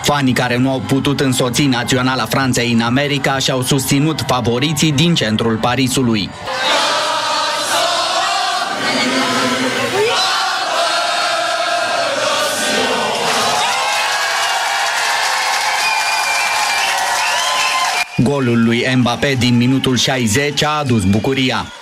Fanii care nu au putut însoți naționala Franței în America și-au susținut favoriții din centrul Parisului. Golul lui Mbappé din minutul 60 a adus bucuria.